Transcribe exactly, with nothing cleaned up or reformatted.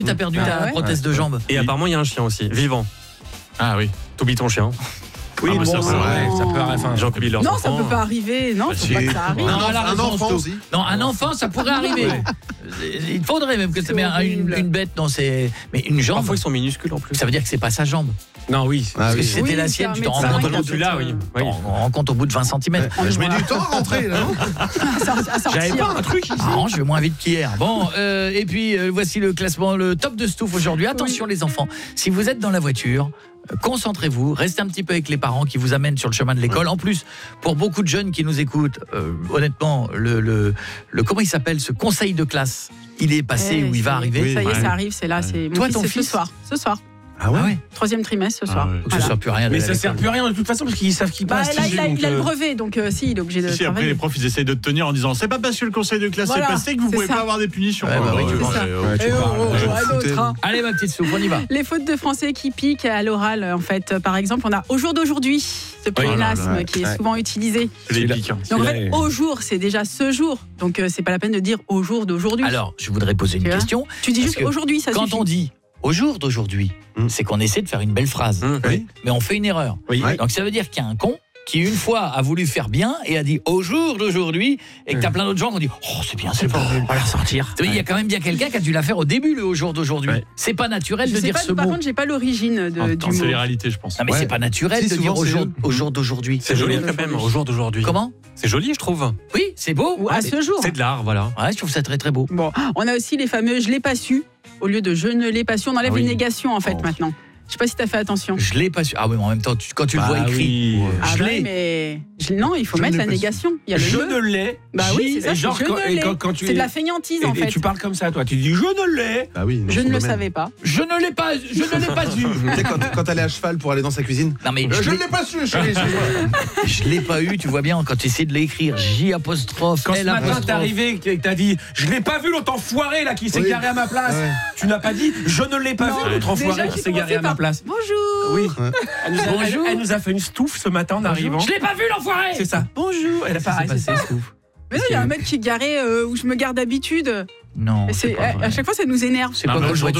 Tu as perdu Ah, ta ouais. prothèse de jambe. Et apparemment, il y a un chien aussi, vivant. Ah oui. T'oublies ton chien. Oui, Ah, bon, ça, ça, ça, ouais, ça peut arriver. Les gens qui oublient leurs Non, enfants. ça peut pas arriver. Non, faut pas que ça arrive. Non, Un elle a enfant- un raison, enfant Sto. aussi. Non, un enfant, ça pourrait arriver. Il faudrait même que ça. C'est Mais une, horrible. une bête, non, c'est. Mais une jambe. Parfois, ils sont minuscules en plus. Ça veut dire que c'est pas sa jambe. Non, oui. Ah Parce que oui. si c'était Oui, la c'est sienne, un tu t'en médecin rends qui compte. a Rendu là, peut-être, oui. euh, Oui. On rend compte au bout de vingt centimètres. Ouais, je mets du temps à rentrer, là, non à sortir. J'avais pas un truc ici. Ah, je vais moins vite qu'hier. Bon, euh, et puis euh, voici le classement, le top de Stouff aujourd'hui. Attention les enfants, si vous êtes dans la voiture, euh, concentrez-vous, restez un petit peu avec les parents qui vous amènent sur le chemin de l'école. En plus, pour beaucoup de jeunes qui nous écoutent, euh, honnêtement, le, le, le comment il s'appelle, ce conseil de classe, il est passé Eh, ou il va c'est- arriver. Ça y est, Ouais. ça arrive, c'est là. C'est mon Toi, fils, ton c'est fils ce soir. Ce soir. Ah Ah ouais. Troisième trimestre ce soir. Ah ouais. Que ce Voilà. soit plus rien. Mais d'aller à ça sert l'école. plus à rien de toute façon parce qu'ils savent qu'ils Bah, passent. là, il a, donc, il a le euh, brevet, donc euh, si, il est obligé de Si, après travailler. les profs ils essayent de te tenir en disant c'est pas parce que le conseil de classe Voilà, est passé que vous c'est pouvez ça. pas avoir des punitions. Ouais, bah oui, tu C'est penses. ça. ouais, tu Eh, oh, parles. oh, je oh, me un foutais. autre, hein. Allez ma petite Stouff, on y va. Les fautes de français qui piquent à l'oral, en fait. Par exemple, on a au jour d'aujourd'hui, ce pléonasme ouais, qui est ouais. souvent utilisé. C'est les Celui-là- pics, hein. Donc en celui-là fait, est- au jour, c'est déjà ce jour. Donc euh, c'est pas la peine de dire au jour d'aujourd'hui. Alors, je voudrais poser une Tu vois question. tu dis parce juste que aujourd'hui, ça Quand suffit. on dit au jour d'aujourd'hui, Mm. c'est qu'on essaie de faire une belle phrase. Mmh. Oui. Mais on fait une erreur. Oui. Ouais. Donc ça veut dire qu'il y a un con qui une fois a voulu faire bien et a dit au jour d'aujourd'hui et que t'as plein d'autres gens qui ont dit oh c'est bien, c'est pas On va la ressortir. Il y a quand même bien quelqu'un qui a dû la faire au début le au jour d'aujourd'hui. Ouais. C'est pas naturel Je de sais dire pas, ce par mot. contre, j'ai pas l'origine de, Attends, du c'est mot. les réalités, je pense. Non mais Ouais. c'est pas naturel Si, de dire souvent, au c'est- jour, au jour d'aujourd'hui. C'est joli jour quand même, d'aujourd'hui. au jour d'aujourd'hui. Comment C'est joli, je trouve. Oui, c'est beau. Ou à Ouais, ce jour. C'est de l'art, voilà. Ouais, je trouve ça très très beau. Bon, on a aussi les fameux je l'ai pas su. Au lieu de je ne l'ai pas su, on enlève Ah oui. les négations en fait Oh. maintenant. Je sais pas si tu as fait attention. Je l'ai pas su. Ah oui, mais en même temps, tu- quand tu le Bah vois écrit, oui. Ah je bah l'ai. oui, mais je- non, il faut Je mettre ne la l'ai pas su. négation. Il y a le Je le. ne l'ai. Bah oui, J- c'est ça. et genre, je quand- ne et l'ai. quand- quand tu C'est de es- la feignantise Et, en et fait. tu parles comme ça, toi. Tu dis je ne l'ai. Bah oui. dans Je son ne le domaine. savais pas. je ne l'ai pas, je ne l'ai pas eu. Tu sais, quand, quand elle est à cheval pour aller dans sa cuisine. Non mais Euh, je je ne l'ai- l'ai pas su, chérie. je l'ai pas eu, tu vois bien quand tu essaies de l'écrire J apostrophe Quand ce L matin t'es apostrophe. arrivé et que t'as dit je l'ai pas vu l'autre enfoiré là qui s'est Oui. garé à ma place. Ouais. Tu n'as pas dit je ne l'ai pas Non, vu l'autre enfoiré déjà, qui tu s'est garé à commençais ma par place. Bonjour. Oui. Elle nous, a, elle- Bonjour. elle nous a fait une stouffe ce matin en arrivant. Je l'ai pas vu l'enfoiré. C'est ça. Bonjour. Elle a pareil, c'est ça. Mais non, il y a un mec qui est garé euh, où je me garde d'habitude. Non, Et c'est c'est- pas à vrai. chaque fois, ça nous énerve. C'est Ah, quoi mais comme au jour voiture